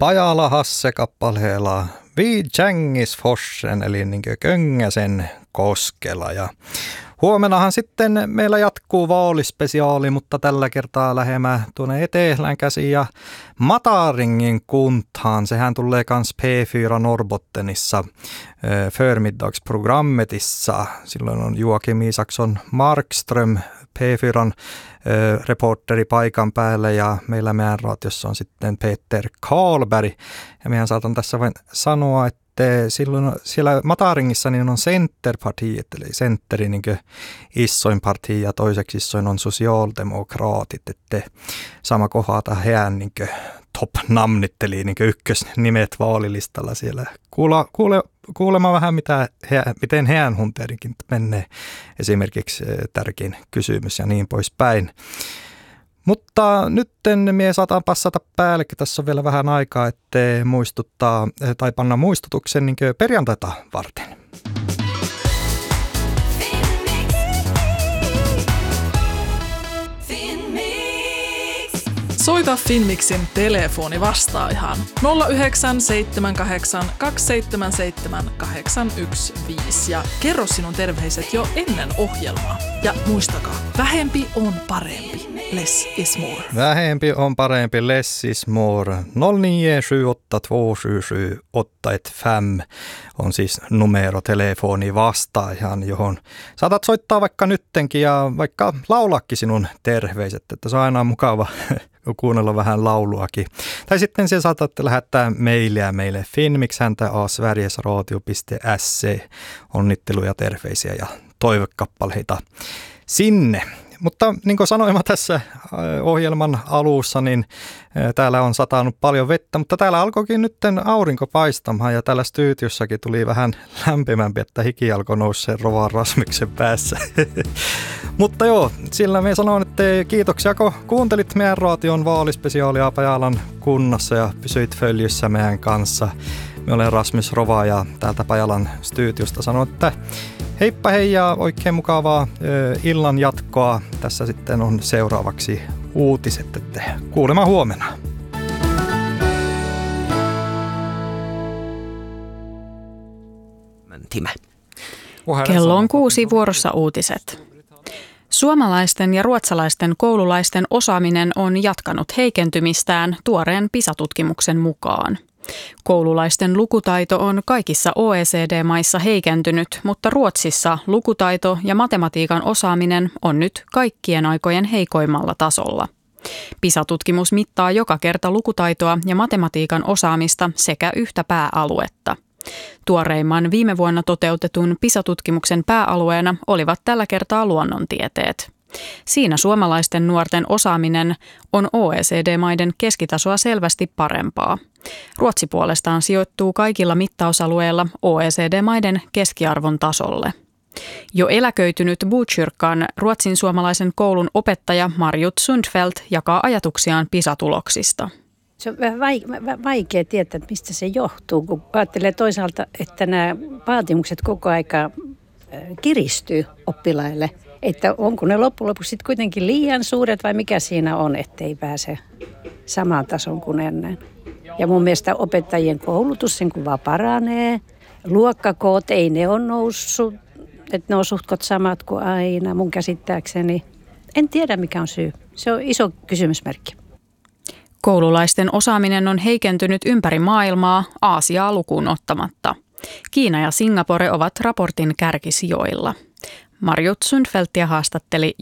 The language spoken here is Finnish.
Pajala Hasse-kappaleella Vi Tjängis-forsen eli niin Köngäsen koskela. Ja huomenahan sitten meillä jatkuu vaalispesiaali, mutta tällä kertaa lähemmä tuonne etelään käsin ja Mataringin kuntaan. Sehän tulee kans P4 Norrbottenissa förmiddagsprogrammetissa. Silloin on Joakim Isaksson Markström P4 reporteri paikan päällä ja meillä meidän raatiossa on sitten Peter Karlberg. Ja mehän saatan tässä vain sanoa, että silloin siellä Mataringissa niin on Centerpartiet, eli Centeri niin isoin parti ja toiseksi isoin on Socialdemokraatit, että sama kohdata heidän niin top-namnit, eli niin ykkösnimet vaalilistalla siellä. Kuulemaan vähän, miten heidän hunterinkin menee, esimerkiksi tärkein kysymys ja niin poispäin. Mutta nyt me saataan passata päälle, tässä on vielä vähän aikaa, ettei muistuttaa tai panna muistutuksen niin perjantaita varten. Soita Finmixin telefonivastaajahan 0978 277 815 ja kerro sinun terveiset jo ennen ohjelmaa. Ja muistakaa, vähempi on parempi. Less is more. Vähempi on parempi, less is more. 0978277 on siis numero telefoni vastaajan, johon saatat soittaa vaikka nyttenkin ja vaikka laulaakin sinun terveiset, että se on aina mukava kuunnella vähän lauluakin. Tai sitten siellä saatat lähettää mailia meille finmix@sverigesradio.se. Onnitteluja, terveisiä ja toivekappaleita sinne. Mutta niin kuin sanoin tässä ohjelman alussa, niin täällä on satanut paljon vettä, mutta täällä alkoikin nyt aurinko paistamaan ja täällä studiossakin tuli vähän lämpimämpi, että hiki alkoi nousseen Rovan Rasmiksen päässä. Mutta joo, sillä me sanon, että kiitoksia kun kuuntelit meidän raation vaalispesiaalia Pajalan kunnassa ja pysyit följyssä meidän kanssa. Me olen Rasmus Rova ja täältä Pajalan studiosta sanon, että heippa hei ja oikein mukavaa illan jatkoa. Tässä sitten on seuraavaksi uutiset, että kuulemaan huomenna. Kello on 6 vuorossa uutiset. Suomalaisten ja ruotsalaisten koululaisten osaaminen on jatkanut heikentymistään tuoreen PISA-tutkimuksen mukaan. Koululaisten lukutaito on kaikissa OECD-maissa heikentynyt, mutta Ruotsissa lukutaito ja matematiikan osaaminen on nyt kaikkien aikojen heikoimmalla tasolla. PISA-tutkimus mittaa joka kerta lukutaitoa ja matematiikan osaamista sekä yhtä pääaluetta. Tuoreimman viime vuonna toteutetun PISA-tutkimuksen pääalueena olivat tällä kertaa luonnontieteet. Siinä suomalaisten nuorten osaaminen on OECD-maiden keskitasoa selvästi parempaa. Ruotsi puolestaan sijoittuu kaikilla mittausalueilla OECD-maiden keskiarvon tasolle. Jo eläköitynyt Botkyrkan ruotsin suomalaisen koulun opettaja Marjut Sundfeldt jakaa ajatuksiaan PISA-tuloksista. Se on vähän vaikea tietää, mistä se johtuu, kun ajattelee toisaalta, että nämä vaatimukset koko aika kiristyy oppilaille. Että onko ne loppujen lopuksi sitten kuitenkin liian suuret vai mikä siinä on, ettei pääse samaan tason kuin ennen. Ja mun mielestä opettajien koulutus sen kun vaan paranee. Luokkakoot ei ne ole noussut, että ne on suhtkot samat kuin aina mun käsittääkseni. En tiedä mikä on syy. Se on iso kysymysmerkki. Koululaisten osaaminen on heikentynyt ympäri maailmaa, Aasiaa lukuun ottamatta. Kiina ja Singapore ovat raportin kärkisijoilla. Marjut Sundfeldtia haastatteli